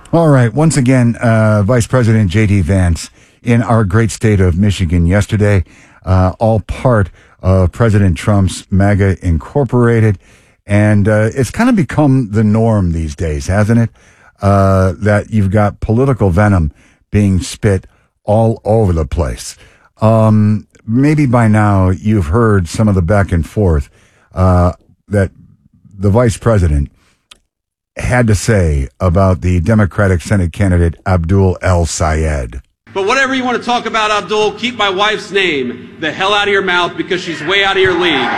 All right. Once again, Vice President J.D. Vance in our great state of Michigan yesterday, all part of President Trump's MAGA Incorporated. And it's kind of become the norm these days, hasn't it? That you've got political venom being spit all over the place. Maybe by now you've heard some of the back and forth that the vice president had to say about the Democratic Senate candidate Abdul El-Sayed. But whatever you want to talk about, Abdul, keep my wife's name the hell out of your mouth because she's way out of your league.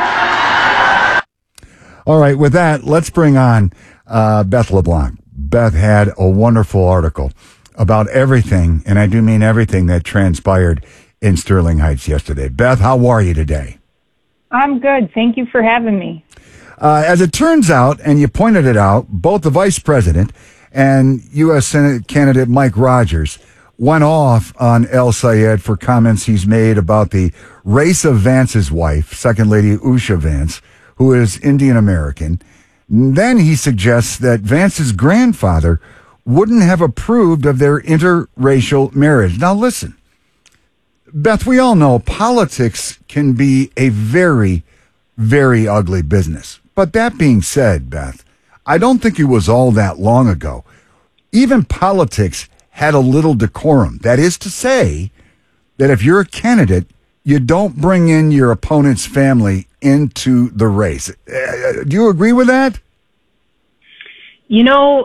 All right, with that, let's bring on Beth LeBlanc. Beth had a wonderful article about everything, and I do mean everything, that transpired in Sterling Heights yesterday. Beth, how are you today? I'm good. Thank you for having me. As it turns out, and you pointed it out, both the vice president and U.S. Senate candidate Mike Rogers went off on El-Sayed for comments he's made about the race of Vance's wife, Second Lady Usha Vance, who is Indian American. Then he suggests that Vance's grandfather wouldn't have approved of their interracial marriage. Now listen, Beth, we all know politics can be a very, very ugly business. But that being said, Beth, I don't think it was all that long ago. Even politics had a little decorum. That is to say that if you're a candidate, you don't bring in your opponent's family into the race. Do you agree with that? You know,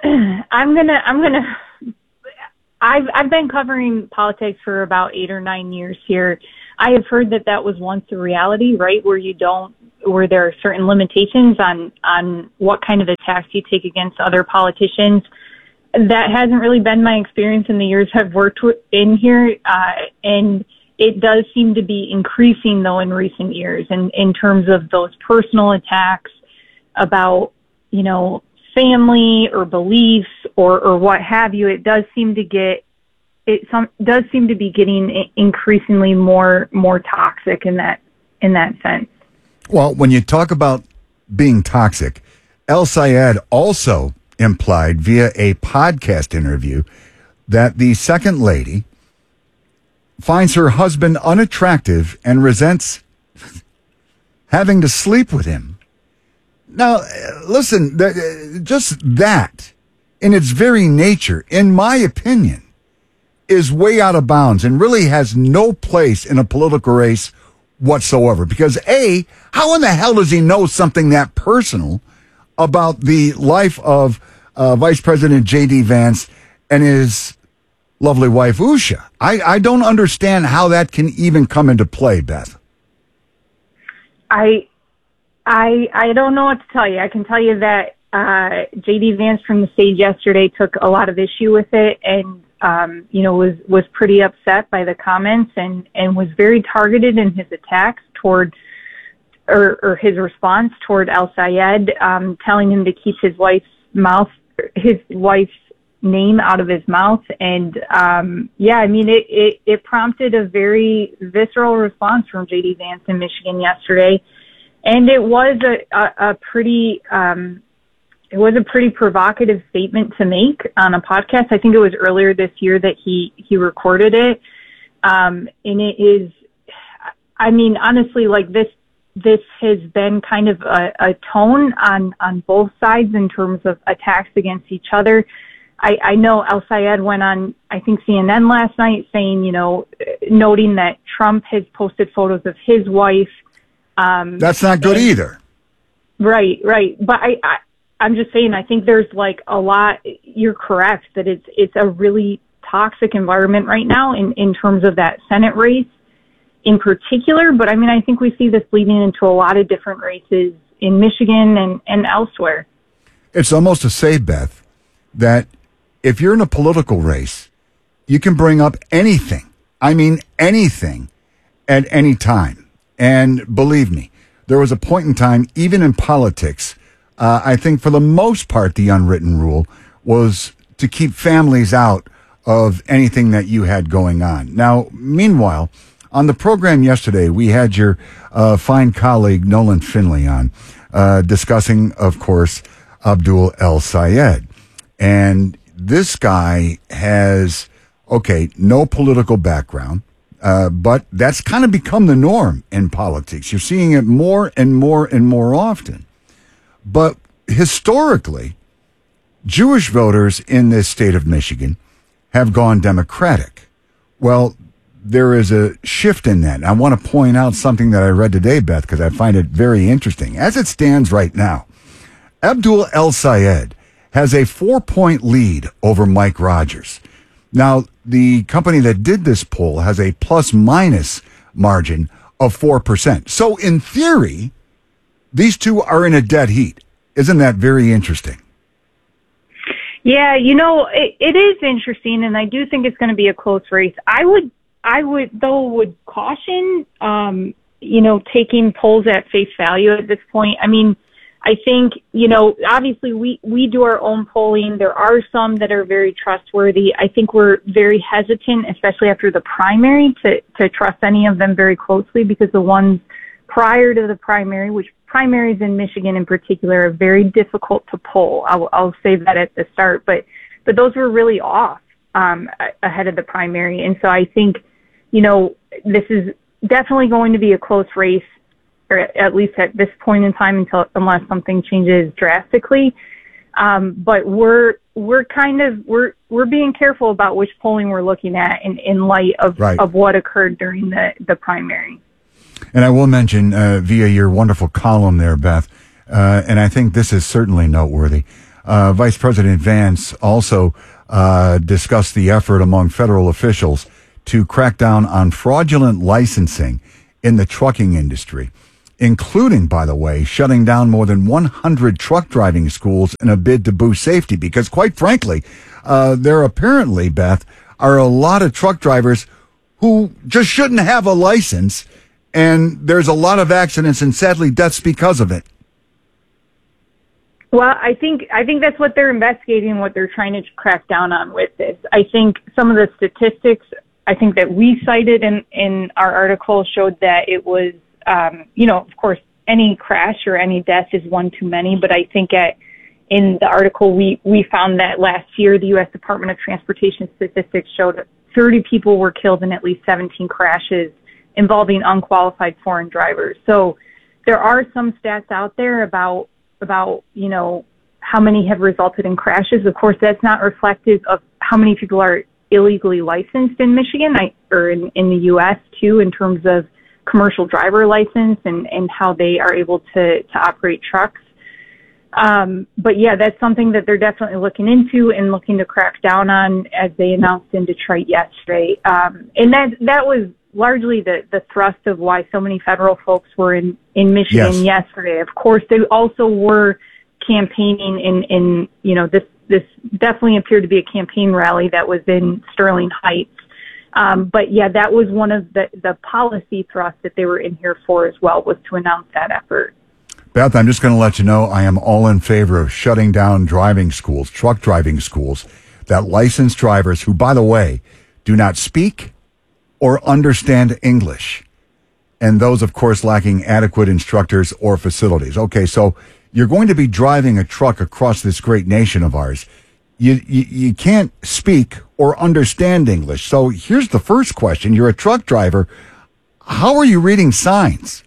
I've been covering politics for about 8 or 9 years here. I have heard that was once a reality, right? Where there are certain limitations on what kind of attacks you take against other politicians. That hasn't really been my experience in the years I've worked in here. And it does seem to be increasing, though, in recent years. And in terms of those personal attacks about, family or beliefs or what have you, it does seem to be getting increasingly more toxic in that sense. Well, when you talk about being toxic, El-Sayed also implied via a podcast interview that the second lady finds her husband unattractive and resents having to sleep with him. Now, listen, just that in its very nature, in my opinion, is way out of bounds and really has no place in a political race whatsoever. Because A, how in the hell does he know something that personal about the life of Vice President J.D. Vance and his lovely wife, Usha? I don't understand how that can even come into play, Beth. I don't know what to tell you. I can tell you that J.D. Vance from the stage yesterday took a lot of issue with it and was pretty upset by the comments and was very targeted in his attacks toward or his response toward El-Sayed, telling him to keep his wife's name out of his mouth. And it prompted a very visceral response from J.D. Vance in Michigan yesterday. And it was a pretty provocative statement to make on a podcast. I think it was earlier this year that he recorded it. And it is, honestly, like this has been kind of a tone on both sides in terms of attacks against each other. I know El-Sayed went on, I think, CNN last night saying, noting that Trump has posted photos of his wife. That's not good either. Right. But I'm just saying, I think there's like a lot, you're correct, that it's a really toxic environment right now in terms of that Senate race in particular. But I think we see this bleeding into a lot of different races in Michigan and elsewhere. It's almost to say, Beth, that if you're in a political race, you can bring up anything. Anything at any time. And believe me, there was a point in time, even in politics, I think for the most part, the unwritten rule was to keep families out of anything that you had going on. Now, meanwhile, on the program yesterday, we had your fine colleague, Nolan Finley, on discussing, of course, Abdul El-Sayed. And this guy has, no political background, but that's kind of become the norm in politics. You're seeing it more and more and more often. But historically, Jewish voters in this state of Michigan have gone Democratic. Well, there is a shift in that. And I want to point out something that I read today, Beth, because I find it very interesting. As it stands right now, Abdul El-Sayed has a 4-point lead over Mike Rogers. Now, the company that did this poll has a plus-minus margin of 4%. So, in theory, these two are in a dead heat. Isn't that very interesting? Yeah, it is interesting, and I do think it's going to be a close race. I would caution, taking polls at face value at this point. I mean, I think, obviously we do our own polling. There are some that are very trustworthy. I think we're very hesitant, especially after the primary, to trust any of them very closely, because the ones prior to the primary, which primaries in Michigan in particular are very difficult to poll. I'll say that at the start, but those were really off ahead of the primary. And so I think, this is definitely going to be a close race, or at least at this point in time, unless something changes drastically. But we're being careful about which polling we're looking at in light of what occurred during the primary. And I will mention via your wonderful column there, Beth, and I think this is certainly noteworthy. Vice President Vance also discussed the effort among federal officials to crack down on fraudulent licensing in the trucking industry, including, by the way, shutting down more than 100 truck driving schools in a bid to boost safety. Because quite frankly, there apparently, Beth, are a lot of truck drivers who just shouldn't have a license, and there's a lot of accidents and sadly deaths because of it. Well, I think that's what they're investigating, what they're trying to crack down on with this. I think some of the statistics, I think that we cited in our article showed that it was, of course, any crash or any death is one too many. But I think in the article, we found that last year, the U.S. Department of Transportation statistics showed 30 people were killed in at least 17 crashes involving unqualified foreign drivers. So there are some stats out there about how many have resulted in crashes. Of course, that's not reflective of how many people are illegally licensed in Michigan or in the U.S. too, in terms of commercial driver license and how they are able to operate trucks. But yeah, that's something that they're definitely looking into and looking to crack down on, as they announced in Detroit yesterday. And that was largely the thrust of why so many federal folks were in Michigan yesterday. Of course, they also were campaigning in this definitely appeared to be a campaign rally that was in Sterling Heights. But yeah, that was one of the policy thrusts that they were in here for as well, was to announce that effort. Beth, I'm just going to let you know I am all in favor of shutting down driving schools, truck driving schools, that licensed drivers who, by the way, do not speak or understand English. And those, of course, lacking adequate instructors or facilities. Okay, so you're going to be driving a truck across this great nation of ours. You can't speak or understand English. So here's the first question. You're a truck driver. How are you reading signs?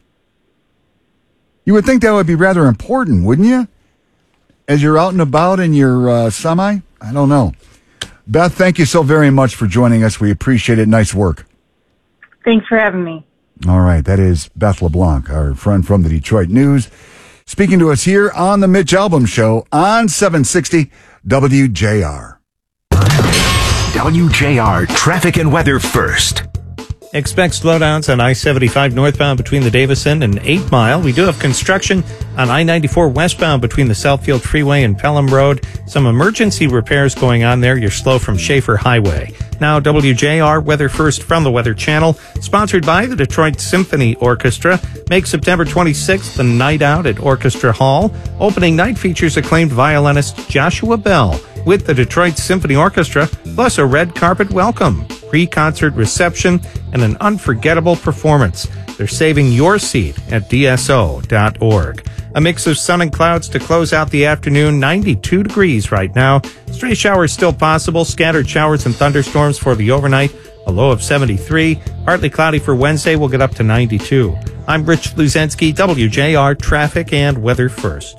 You would think that would be rather important, wouldn't you? As you're out and about in your semi? I don't know. Beth, thank you so very much for joining us. We appreciate it. Nice work. Thanks for having me. All right. That is Beth LeBlanc, our friend from the Detroit News, speaking to us here on the Mitch Albom Show on 760 WJR. WJR traffic and weather first. Expect slowdowns on I-75 northbound between the Davison and 8 Mile. We do have construction on I-94 westbound between the Southfield Freeway and Pelham Road. Some emergency repairs going on there. You're slow from Schaefer Highway. Now, WJR Weather First from the Weather Channel, sponsored by the Detroit Symphony Orchestra. Make September 26th the night out at Orchestra Hall. Opening night features acclaimed violinist Joshua Bell with the Detroit Symphony Orchestra, plus a red carpet welcome, pre-concert reception, and an unforgettable performance. They're saving your seat at DSO.org. A mix of sun and clouds to close out the afternoon, 92 degrees right now. Stray showers still possible, scattered showers and thunderstorms for the overnight, a low of 73. Partly cloudy for Wednesday, we'll get up to 92. I'm Rich Luzensky, WJR Traffic and Weather First.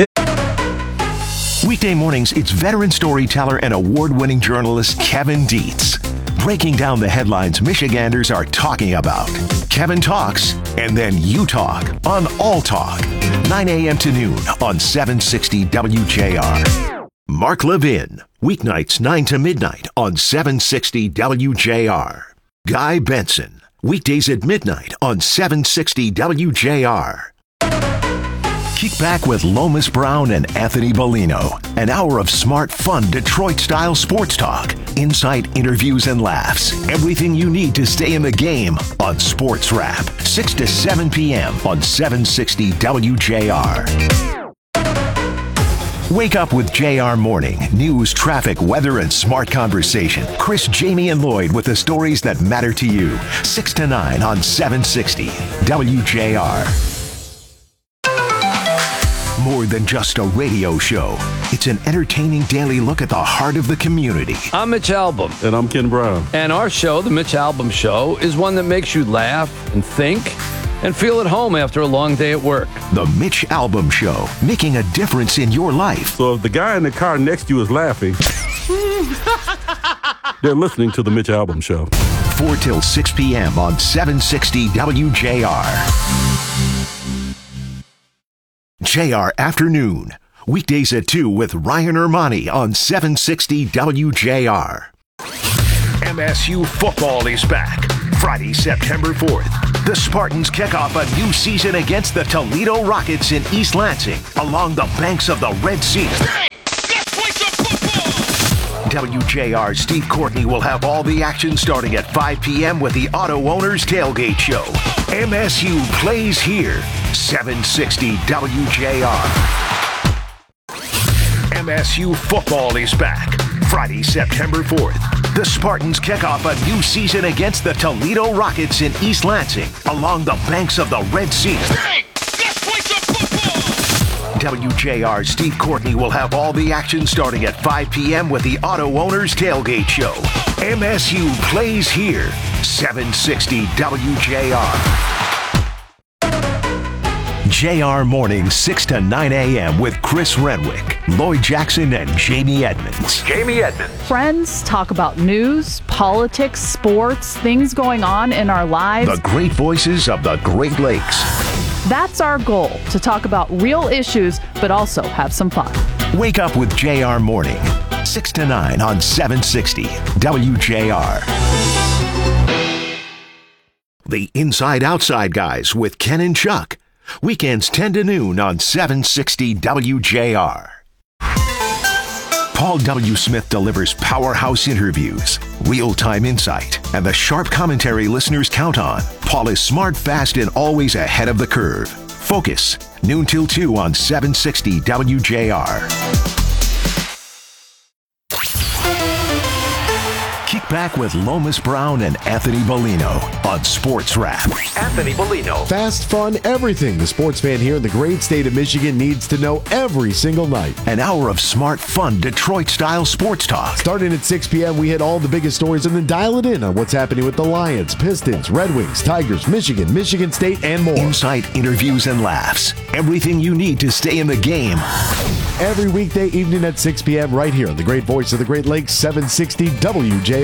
Weekday mornings, it's veteran storyteller and award-winning journalist Kevin Dietz, breaking down the headlines Michiganders are talking about. Kevin talks, and then you talk on All Talk, 9 a.m. to noon on 760 WJR. Mark Levin, weeknights 9 to midnight on 760 WJR. Guy Benson, weekdays at midnight on 760 WJR. Kick back with Lomas Brown and Anthony Bellino. An hour of smart, fun, Detroit-style sports talk. Insight, interviews, and laughs. Everything you need to stay in the game on Sports Wrap. 6 to 7 p.m. on 760 WJR. Wake up with JR Morning. News, traffic, weather, and smart conversation. Chris, Jamie, and Lloyd with the stories that matter to you. 6 to 9 on 760 WJR. More than just a radio show. It's an entertaining daily look at the heart of the community. I'm Mitch Albom. And I'm Ken Brown. And our show, The Mitch Albom Show, is one that makes you laugh and think and feel at home after a long day at work. The Mitch Albom Show, making a difference in your life. So if the guy in the car next to you is laughing, they're listening to The Mitch Albom Show. 4 till 6 p.m. on 760 WJR. JR Afternoon, weekdays at 2 with Ryan Ermani on 760 WJR. MSU football is back. Friday, September 4th. The Spartans kick off a new season against the Toledo Rockets in East Lansing along the banks of the Red Sea. WJR's Steve Courtney will have all the action starting at 5 p.m. with the Auto Owners Tailgate Show. MSU plays here. 760 WJR. MSU football is back. Friday, September 4th. The Spartans kick off a new season against the Toledo Rockets in East Lansing along the banks of the Red Sea. WJR's Steve Courtney will have all the action starting at 5 p.m. with the Auto Owners Tailgate Show. MSU plays here. 760 WJR. JR Morning, 6 to 9 a.m. with Chris Renwick, Lloyd Jackson, and Jamie Edmonds. Friends talk about news, politics, sports, things going on in our lives. The great voices of the Great Lakes. That's our goal, to talk about real issues, but also have some fun. Wake up with JR Morning, 6 to 9 on 760 WJR. The Inside Outside Guys with Ken and Chuck. Weekends 10 to noon on 760 WJR. Paul W. Smith delivers powerhouse interviews, real-time insight, and the sharp commentary listeners count on. Paul is smart, fast, and always ahead of the curve. Focus, noon till 2 on 760 WJR. Kick back with Lomas Brown and Anthony Bellino on Sports Wrap. Anthony Bellino. Fast, fun, everything the sports fan here in the great state of Michigan needs to know every single night. An hour of smart, fun, Detroit-style sports talk. Starting at 6 p.m., we hit all the biggest stories and then dial it in on what's happening with the Lions, Pistons, Red Wings, Tigers, Michigan State, and more. Insight, interviews, and laughs. Everything you need to stay in the game. Every weekday evening at 6 p.m. right here on the great voice of the Great Lakes, 760 WJR.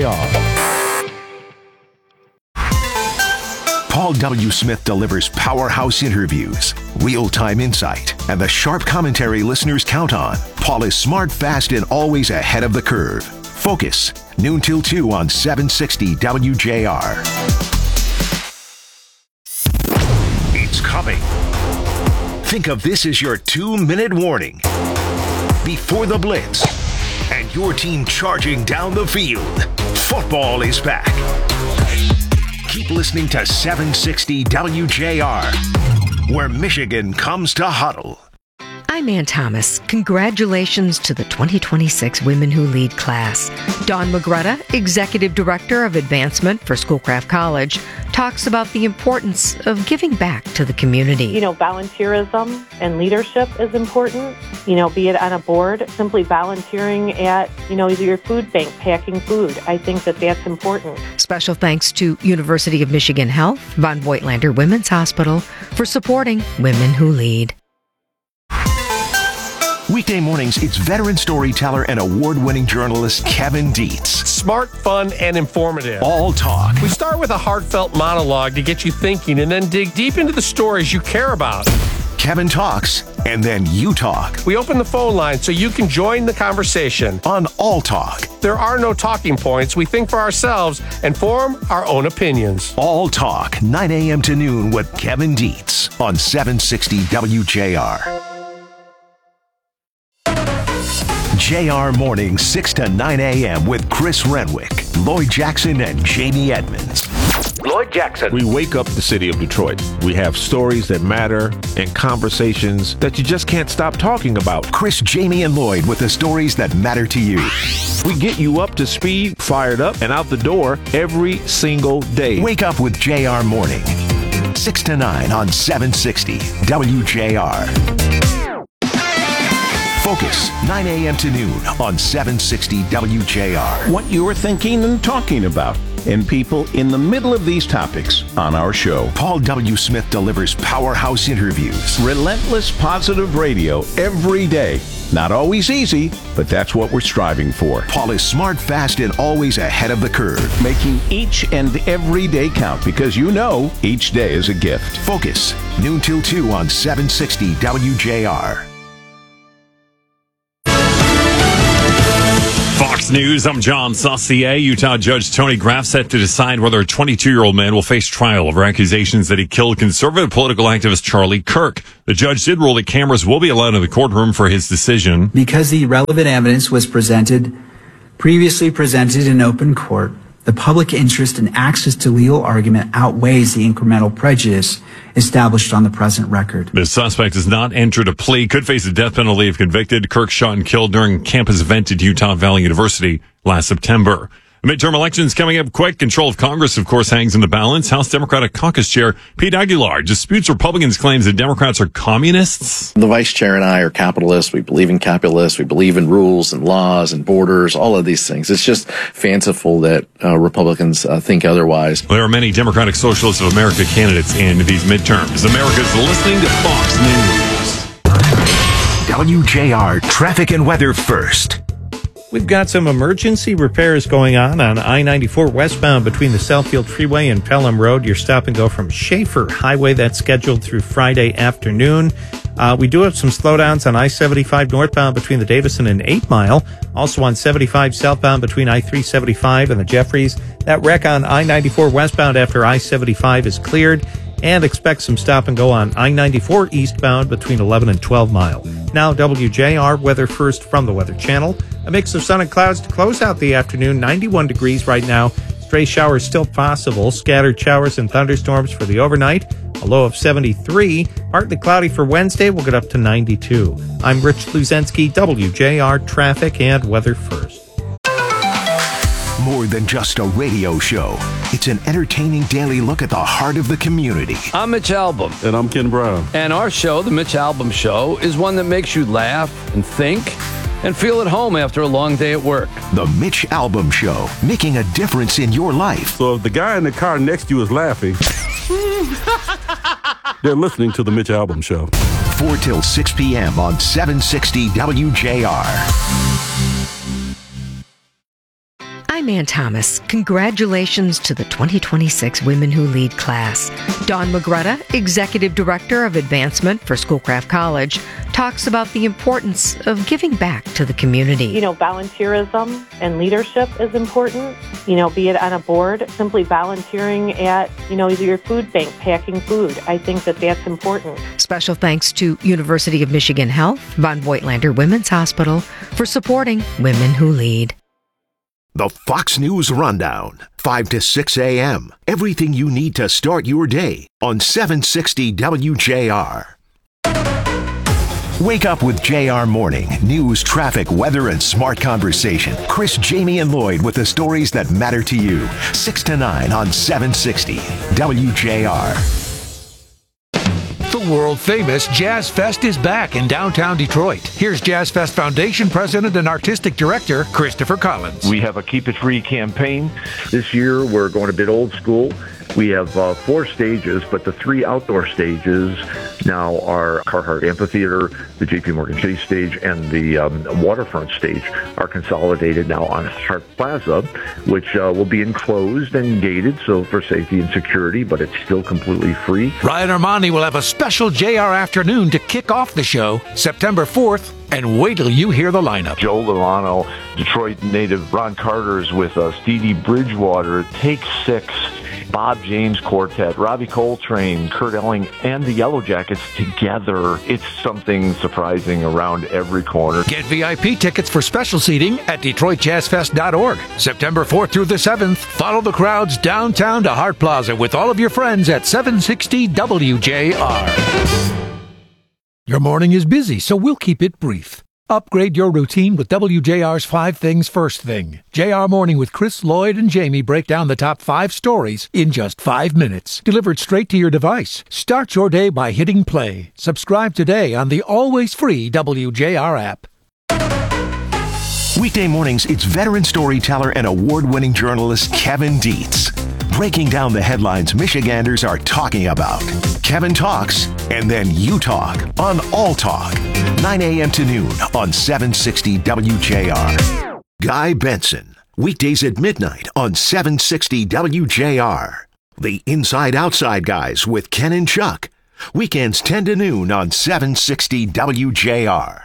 Paul W. Smith delivers powerhouse interviews, real-time insight, and the sharp commentary listeners count on. Paul is smart, fast, and always ahead of the curve. Focus, noon till 2 on 760 WJR. It's coming. Think of this as your 2-minute warning. Before the blitz, and your team charging down the field. Football is back. Keep listening to 760 WJR, where Michigan comes to huddle. I'm Ann Thomas. Congratulations to the 2026 Women Who Lead class. Dawn Magretta, Executive Director of Advancement for Schoolcraft College, talks about the importance of giving back to the community. Volunteerism and leadership is important. Be it on a board, simply volunteering at, either your food bank, packing food. I think that that's important. Special thanks to University of Michigan Health, Von Voigtlander Women's Hospital for supporting Women Who Lead. Weekday mornings, it's veteran storyteller and award-winning journalist Kevin Dietz. Smart, fun, and informative. All talk. We start with a heartfelt monologue to get you thinking and then dig deep into the stories you care about. Kevin talks, and then you talk. We open the phone line so you can join the conversation. On All Talk. There are no talking points. We think for ourselves and form our own opinions. All Talk, 9 a.m. to noon with Kevin Dietz on 760 WJR. JR Mornings, 6 to 9 a.m. with Chris Renwick, Lloyd Jackson, and Jamie Edmonds. Lloyd Jackson. We wake up the city of Detroit. We have stories that matter and conversations that you just can't stop talking about. Chris, Jamie, and Lloyd with the stories that matter to you. We get you up to speed, fired up, and out the door every single day. Wake up with JR Morning, 6 to 9 on 760 WJR. Focus, 9 a.m. to noon on 760 WJR. What you're thinking and talking about, and people in the middle of these topics on our show. Paul W. Smith delivers powerhouse interviews. Relentless positive radio every day. Not always easy, but that's what we're striving for. Paul is smart, fast, and always ahead of the curve. Making each and every day count because each day is a gift. Focus, noon till 2 on 760 WJR. Fox News, I'm John Saucier. Utah Judge Tony Graff set to decide whether a 22-year-old man will face trial over accusations that he killed conservative political activist Charlie Kirk. The judge did rule that cameras will be allowed in the courtroom for his decision. Because the relevant evidence was previously presented in open court, the public interest in access to legal argument outweighs the incremental prejudice established on the present record. The suspect has not entered a plea, could face the death penalty if convicted. Kirk shot and killed during a campus event at Utah Valley University last September. Midterm elections coming up quick. Control of Congress, of course, hangs in the balance. House Democratic Caucus Chair Pete Aguilar disputes Republicans' claims that Democrats are communists. The vice chair and I are capitalists. We believe in capitalists. We believe in rules and laws and borders, all of these things. It's just fanciful that Republicans think otherwise. There are many Democratic Socialists of America candidates in these midterms. America's listening to Fox News. WJR Traffic and Weather first. We've got some emergency repairs going on I-94 westbound between the Southfield Freeway and Pelham Road. Your stop and go from Schaefer Highway. That's scheduled through Friday afternoon. We do have some slowdowns on I-75 northbound between the Davison and 8 Mile. Also on 75 southbound between I-375 and the Jeffries. That wreck on I-94 westbound after I-75 is cleared. And expect some stop and go on I-94 eastbound between 11 and 12 Mile. Now WJR weather first from the Weather Channel. A mix of sun and clouds to close out the afternoon. 91 degrees right now. Stray showers still possible. Scattered showers and thunderstorms for the overnight. A low of 73. Partly cloudy for Wednesday. We'll get up to 92. I'm Rich Luzensky, WJR Traffic and Weather First. More than just a radio show. It's an entertaining daily look at the heart of the community. I'm Mitch Albom. And I'm Ken Brown. And our show, The Mitch Albom Show, is one that makes you laugh and think and feel at home after a long day at work. The Mitch Albom Show, making a difference in your life. So if the guy in the car next to you is laughing, they're listening to The Mitch Albom Show. 4 till 6 p.m. on 760 WJR. I'm Ann Thomas. Congratulations to the 2026 Women Who Lead class. Dawn Magretta, Executive Director of Advancement for Schoolcraft College, talks about the importance of giving back to the community. Volunteerism and leadership is important. Be it on a board, simply volunteering at, either your food bank, packing food. I think that that's important. Special thanks to University of Michigan Health, Von Voigtlander Women's Hospital for supporting Women Who Lead. The Fox News Rundown, 5 to 6 a.m. Everything you need to start your day on 760 WJR. Wake up with JR Morning. News, traffic, weather, and smart conversation. Chris, Jamie, and Lloyd with the stories that matter to you. 6 to 9 on 760 WJR. The world-famous Jazz Fest is back in downtown Detroit. Here's Jazz Fest Foundation President and Artistic Director Christopher Collins. We have a Keep It Free campaign. This year, we're going a bit old school. We have 4 stages, but the 3 outdoor stages now are Carhartt Amphitheater, the J.P. Morgan Chase stage, and the waterfront stage are consolidated now on Hart Plaza, which will be enclosed and gated, so for safety and security, but it's still completely free. Ryan Armani will have a special JR afternoon to kick off the show September 4th, and wait till you hear the lineup. Joe Lovano, Detroit native Ron Carter's with us, Dee Dee Bridgewater, Take 6, Bob James Quartet, Robbie Coltrane, Kurt Elling, and the Yellow Jackets together. It's something surprising around every corner. Get VIP tickets for special seating at DetroitJazzFest.org. September 4th through the 7th, follow the crowds downtown to Hart Plaza with all of your friends at 760 WJR. Your morning is busy, so we'll keep it brief. Upgrade your routine with WJR's 5 Things First Thing. JR Morning with Chris, Lloyd, and Jamie break down the top 5 stories in just 5 minutes. Delivered straight to your device. Start your day by hitting play. Subscribe today on the always free WJR app. Weekday mornings, it's veteran storyteller and award-winning journalist Kevin Dietz. Breaking down the headlines Michiganders are talking about. Kevin talks, and then you talk on All Talk. 9 a.m. to noon on 760 WJR. Guy Benson. Weekdays at midnight on 760 WJR. The Inside Outside Guys with Ken and Chuck. Weekends 10 to noon on 760 WJR.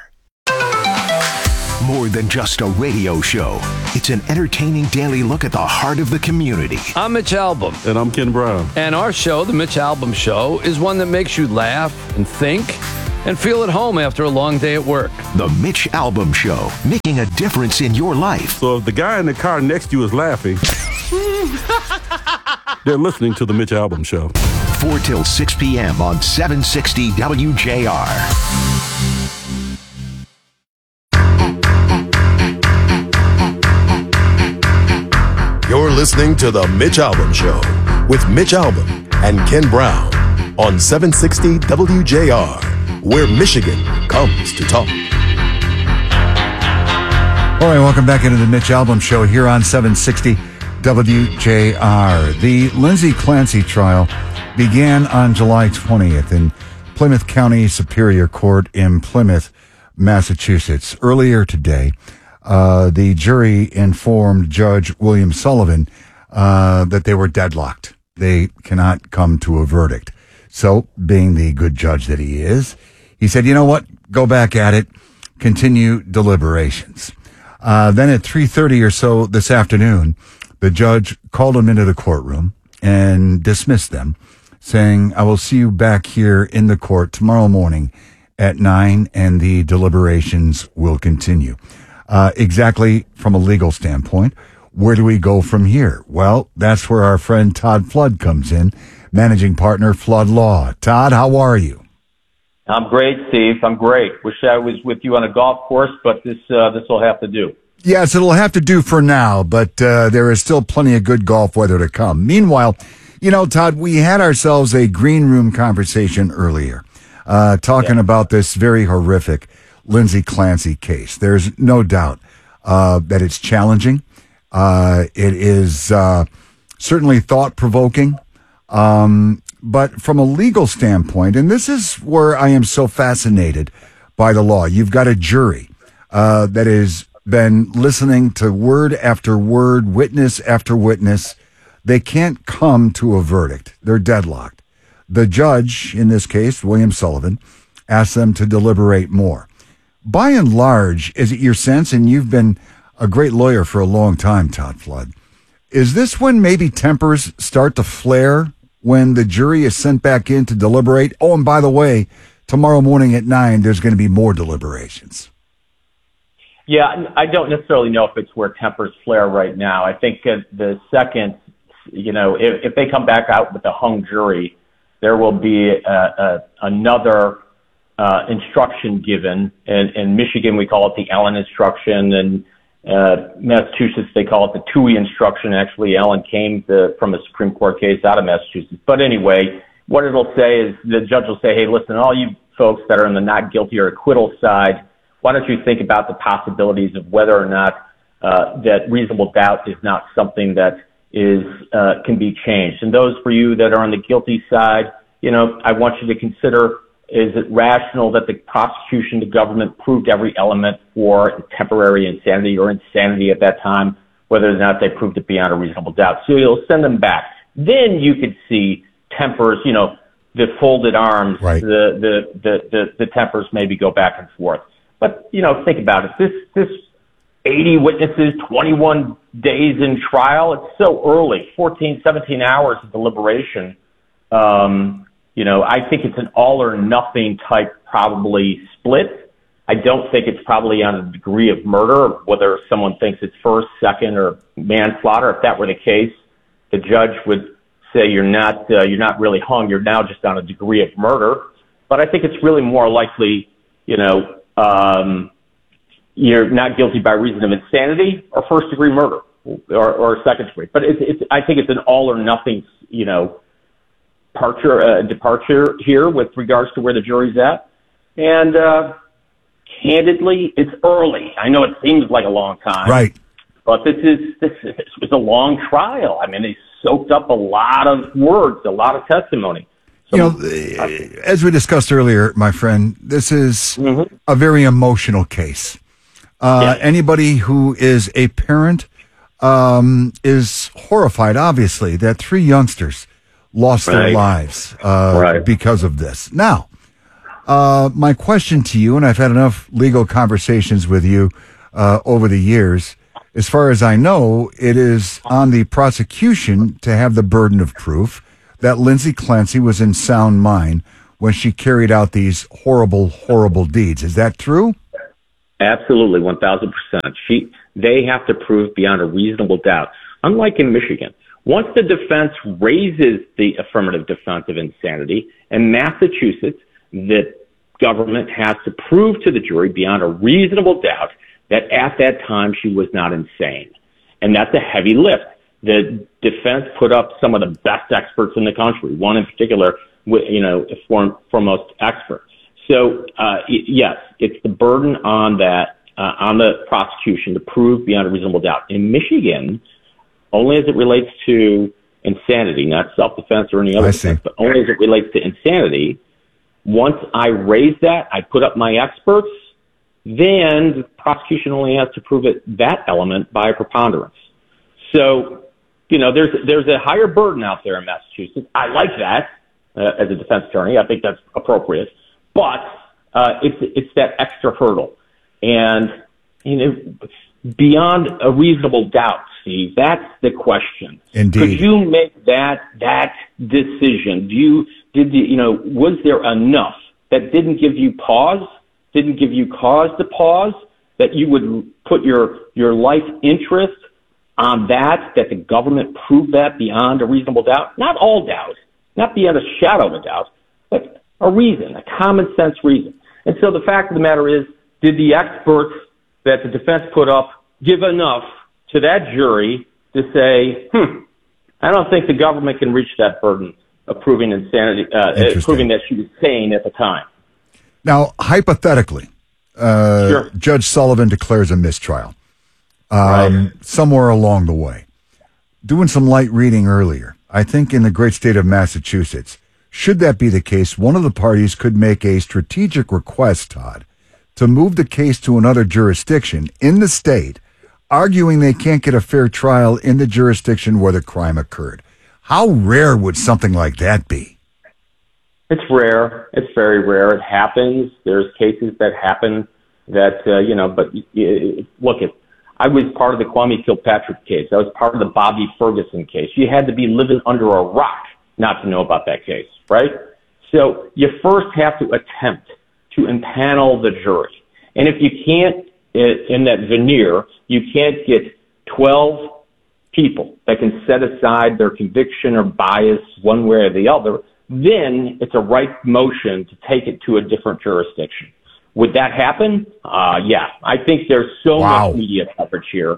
More than just a radio show. It's an entertaining daily look at the heart of the community. I'm Mitch Albom. And I'm Ken Brown. And our show, The Mitch Albom Show, is one that makes you laugh and think and feel at home after a long day at work. The Mitch Albom Show, making a difference in your life. So if the guy in the car next to you is laughing, they're listening to The Mitch Albom Show. 4 till 6 p.m. on 760 WJR. You're listening to The Mitch Albom Show with Mitch Albom and Ken Brown on 760 WJR, where Michigan comes to talk. All right, welcome back into the Mitch Albom Show here on 760 WJR. The Lindsay Clancy trial began on July 20th in Plymouth County Superior Court in Plymouth, Massachusetts. Earlier today, the jury informed Judge William Sullivan that they were deadlocked. They cannot come to a verdict. So, being the good judge that he is, he said, you know what? Go back at it. Continue deliberations. Then at 3:30 or so this afternoon, the judge called them into the courtroom and dismissed them, saying, I will see you back here in the court tomorrow morning at 9, and the deliberations will continue. Exactly from a legal standpoint, where do we go from here? Well, that's where our friend Todd Flood comes in, managing partner, Flood Law. Todd, how are you? I'm great, Steve. I'm great. Wish I was with you on a golf course, but this will have to do. Yes, it'll have to do for now, but there is still plenty of good golf weather to come. Meanwhile, you know, Todd, we had ourselves a green room conversation earlier, talking about this very horrific Lindsay Clancy case. There's no doubt that it's challenging. It is certainly thought-provoking. But from a legal standpoint, and this is where I am so fascinated by the law, you've got a jury that has been listening to word after word, witness after witness. They can't come to a verdict. They're deadlocked. The judge, in this case, William Sullivan, asked them to deliberate more. By and large, is it your sense, and you've been a great lawyer for a long time, Todd Flood, is this when maybe tempers start to flare when the jury is sent back in to deliberate? Oh, and by the way, tomorrow morning at 9, there's going to be more deliberations. Yeah, I don't necessarily know if it's where tempers flare right now. I think the second, you know, if they come back out with a hung jury, there will be another instruction given. In Michigan, we call it the Allen instruction, and Massachusetts, they call it the Toohey instruction. Actually, Allen came from a Supreme Court case out of Massachusetts. But anyway, what it'll say is the judge will say, hey, listen, all you folks that are on the not guilty or acquittal side, why don't you think about the possibilities of whether or not that reasonable doubt is not something that is can be changed. And those for you that are on the guilty side, I want you to consider, is it rational that the prosecution, the government proved every element for temporary insanity or insanity at that time, whether or not they proved it beyond a reasonable doubt? So you'll send them back. Then you could see tempers, the folded arms, right. the tempers maybe go back and forth. But, think about it. This 80 witnesses, 21 days in trial, it's so early, 14, 17 hours of deliberation. I think it's an all or nothing type probably split. I don't think it's probably on a degree of murder, whether someone thinks it's first, second, or manslaughter. If that were the case, the judge would say you're not really hung. You're now just on a degree of murder. But I think it's really more likely, you're not guilty by reason of insanity or first degree murder or second degree. But I think it's an all or nothing, departure here with regards to where the jury's at. And candidly, it's early. I know it seems like a long time, right? But this was a long trial. I mean, they soaked up a lot of words, a lot of testimony. So, as we discussed earlier, my friend, this is a very emotional case. Anybody who is a parent is horrified, obviously, that 3 youngsters lost their lives because of this. Now, my question to you, and I've had enough legal conversations with you over the years, as far as I know, it is on the prosecution to have the burden of proof that Lindsay Clancy was in sound mind when she carried out these horrible, horrible deeds. Is that true? Absolutely, 1,000%. They have to prove beyond a reasonable doubt. Unlike in Michigan, once the defense raises the affirmative defense of insanity, in Massachusetts, the government has to prove to the jury beyond a reasonable doubt that at that time she was not insane. And that's a heavy lift. The defense put up some of the best experts in the country, one in particular, foremost expert. So, yes, it's the burden on the prosecution to prove beyond a reasonable doubt. In Michigan, only as it relates to insanity, not self-defense or any other defense, but only as it relates to insanity, once I raise that, I put up my experts, then the prosecution only has to prove that element by a preponderance. So, there's a higher burden out there in Massachusetts. I like that as a defense attorney. I think that's appropriate. But it's that extra hurdle. And, beyond a reasonable doubt, Steve, that's the question. Indeed. Could you make that decision? Was there enough that didn't give you cause to pause, that you would put your life interest on that the government proved that beyond a reasonable doubt? Not all doubt, not beyond a shadow of a doubt, but a reason, a common sense reason. And so the fact of the matter is, did the experts that the defense put up give enough to that jury to say, I don't think the government can reach that burden of proving insanity, proving that she was sane at the time? Now, hypothetically, Judge Sullivan declares a mistrial somewhere along the way. Doing some light reading earlier, I think in the great state of Massachusetts, should that be the case, one of the parties could make a strategic request, Todd, to move the case to another jurisdiction in the state, arguing they can't get a fair trial in the jurisdiction where the crime occurred. How rare would something like that be? It's rare. It's very rare. It happens. There's cases that happen that, but look, I was part of the Kwame Kilpatrick case. I was part of the Bobby Ferguson case. You had to be living under a rock not to know about that case, right? So you first have to attempt to impanel the jury. And if you can't, in that veneer, you can't get 12 people that can set aside their conviction or bias one way or the other, then it's a right motion to take it to a different jurisdiction. Would that happen? Yeah. I think there's so much media coverage here,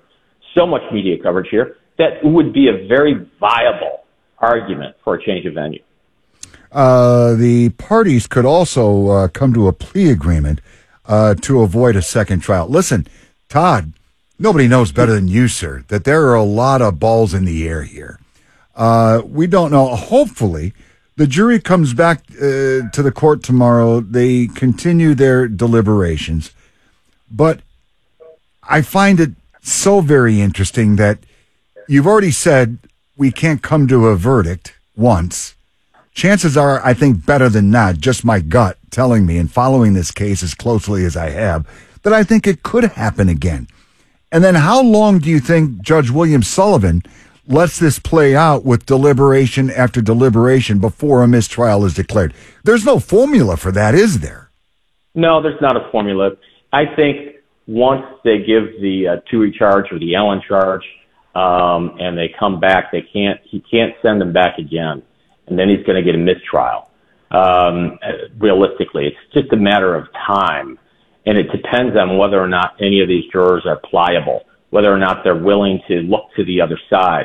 that it would be a very viable argument for a change of venue. The parties could also come to a plea agreement to avoid a second trial. Listen, Todd, nobody knows better than you, sir, that there are a lot of balls in the air here. We don't know. Hopefully, the jury comes back to the court tomorrow. They continue their deliberations. But I find it so very interesting that you've already said we can't come to a verdict once. Chances are, I think, better than not, just my gut telling me, and following this case as closely as I have, that I think it could happen again. And then how long do you think Judge William Sullivan lets this play out with deliberation after deliberation before a mistrial is declared? There's no formula for that, is there? No, there's not a formula. I think once they give the Toohey charge or the Allen charge, and they come back, he can't send them back again. And then he's going to get a mistrial. Realistically, it's just a matter of time. And it depends on whether or not any of these jurors are pliable, whether or not they're willing to look to the other side.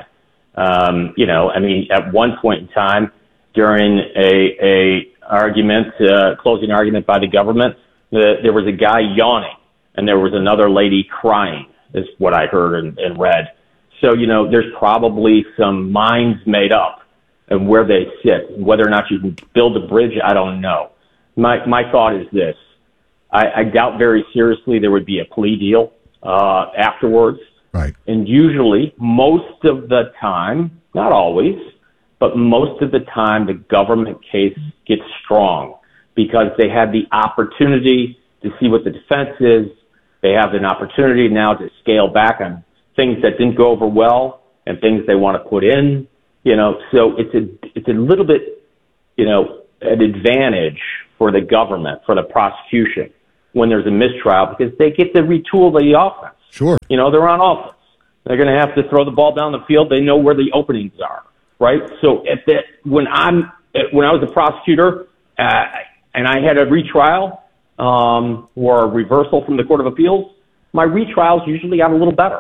At one point in time during a closing argument by the government, there was a guy yawning and there was another lady crying, is what I heard and read. So, there's probably some minds made up and where they sit. Whether or not you can build a bridge, I don't know. My thought is this. I doubt very seriously there would be a plea deal afterwards. Right. And usually, most of the time, not always, but most of the time, the government case gets strong because they had the opportunity to see what the defense is. They have an opportunity now to scale back on things that didn't go over well and things they want to put in. So it's a little bit, an advantage for the government, for the prosecution, when there's a mistrial, because they get to retool the offense. Sure. They're on offense. They're going to have to throw the ball down the field. They know where the openings are, right? So when I was a prosecutor and I had a retrial or a reversal from the Court of Appeals, my retrials usually got a little better.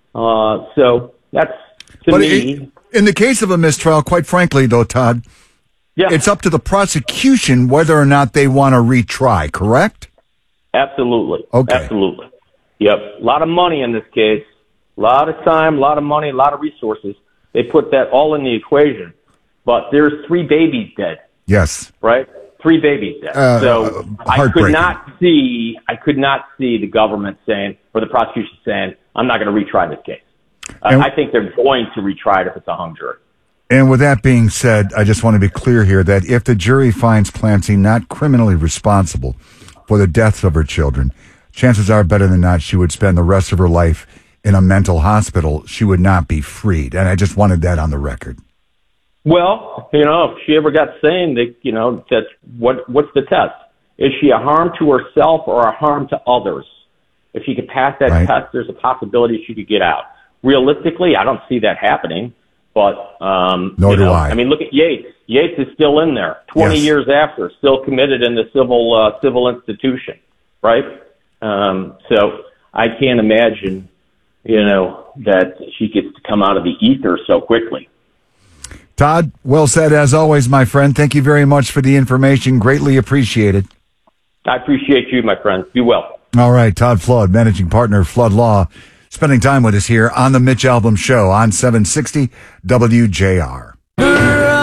So that's, to me. In the case of a mistrial, quite frankly, though, Todd, it's up to the prosecution whether or not they want to retry, correct? Absolutely. Okay. Absolutely. Yep. A lot of money in this case. A lot of time, a lot of money, a lot of resources. They put that all in the equation. But there's 3 babies dead. Yes. Right? 3 babies dead. So I could not see the government saying, or the prosecution saying, I'm not going to retry this case. I think they're going to retry it if it's a hung jury. And with that being said, I just want to be clear here that if the jury finds Clancy not criminally responsible for the deaths of her children, chances are better than not she would spend the rest of her life in a mental hospital. She would not be freed. And I just wanted that on the record. Well, if she ever got sane, that's what's the test? Is she a harm to herself or a harm to others? If she could pass that test, there's a possibility she could get out. Realistically, I don't see that happening, but nor do I. I mean, look at Yates. Yates is still in there, 20 years after, still committed in the civil institution, right? So I can't imagine, that she gets to come out of the ether so quickly. Todd, well said as always, my friend. Thank you very much for the information. Greatly appreciated. I appreciate you, my friend. Be well. All right, Todd Flood, managing partner of Flood Law, spending time with us here on the Mitch Albom Show on 760 WJR.